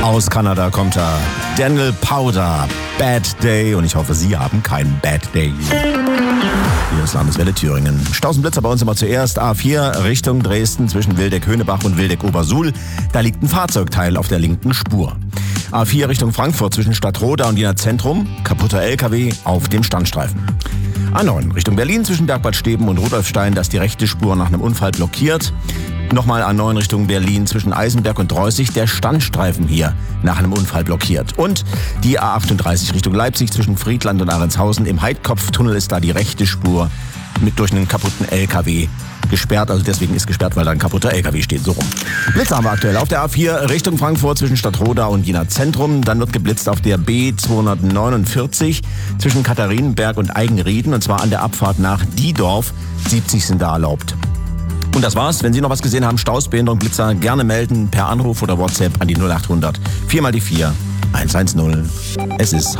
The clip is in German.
Aus Kanada kommt er, Daniel Powder, Bad Day, und ich hoffe, Sie haben keinen Bad Day. Hier ist Landeswelle Thüringen. Stausenblitzer bei uns immer zuerst. A4 Richtung Dresden zwischen Wildeck-Höhnebach und Wildeck-Obersuhl. Da liegt ein Fahrzeugteil auf der linken Spur. A4 Richtung Frankfurt zwischen Stadtroda und Jena Zentrum. Kaputter LKW auf dem Standstreifen. A9 Richtung Berlin zwischen Bergbad Steben und Rudolfstein. Da ist die rechte Spur nach einem Unfall blockiert. Nochmal A9 Richtung Berlin zwischen Eisenberg und Dreußig, der Standstreifen hier nach einem Unfall blockiert. Und die A38 Richtung Leipzig zwischen Friedland und Ahrendshausen. Im Heidkopftunnel ist da die rechte Spur mit durch einen kaputten LKW gesperrt. Also deswegen ist gesperrt, weil da ein kaputter LKW steht, so rum. Blitze haben wir aktuell auf der A4 Richtung Frankfurt zwischen Stadtroda und Jena Zentrum. Dann wird geblitzt auf der B249 zwischen Katharinenberg und Eigenrieden. Und zwar an der Abfahrt nach Diedorf. 70 sind da erlaubt. Und das war's. Wenn Sie noch was gesehen haben, Staus, Behinderung, Blitzer, gerne melden per Anruf oder WhatsApp an die 0800 4x4 110. Es ist